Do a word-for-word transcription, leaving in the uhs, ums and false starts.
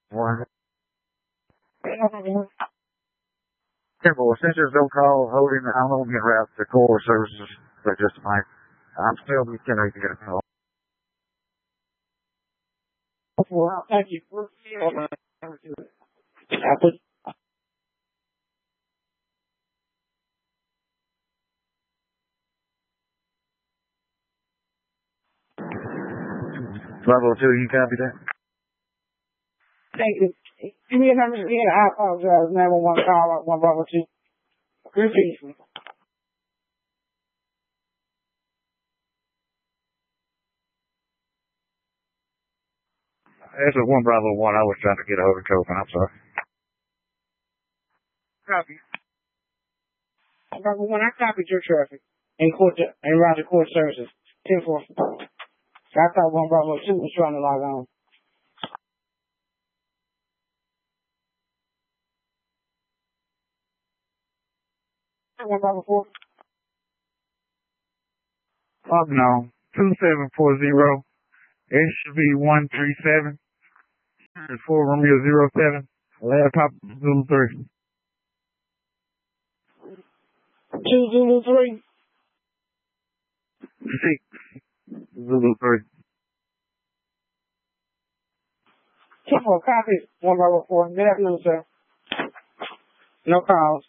One. Simple. Sensors don't call holding. I'm going to get route to core services, but just my. I'm still getting to get a call. Well, thank you for Level two, you copy that? Thank you. Give me a number again. I apologize. nine one one call, one level two. Repeat. This is one Bravo one. I was trying to get a hold of Copen. I'm sorry. Copy. Bravo one, I copied your traffic in court and around the court services. ten four. I thought one Bravo two was trying to log on. One Bravo four. Oh no. Two seven four zero. It should be one three seven. It's four Romeo zero seven. Laptop Zulu three. Two Zulu three. Six Zulu three. Ten four copy. One Bravo four. Good afternoon, sir. No calls.